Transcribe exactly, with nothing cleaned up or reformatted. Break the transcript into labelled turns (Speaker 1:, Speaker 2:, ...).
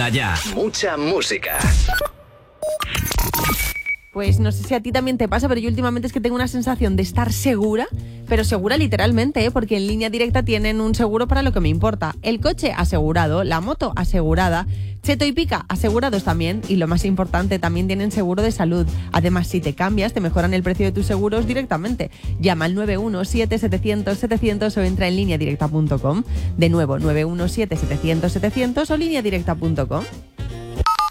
Speaker 1: ya. Mucha música.
Speaker 2: Pues no sé si a ti también te pasa, pero yo últimamente es que tengo una sensación de estar segura, pero segura literalmente, ¿eh? Porque en Línea Directa tienen un seguro para lo que me importa. El coche asegurado, la moto asegurada, Cheto y Pica asegurados también, y lo más importante, también tienen seguro de salud. Además, si te cambias, te mejoran el precio de tus seguros directamente. Llama al nueve uno siete setecientos setecientos o entra en línea directa punto com. De nuevo, nueve uno siete setecientos setecientos o línea directa punto com.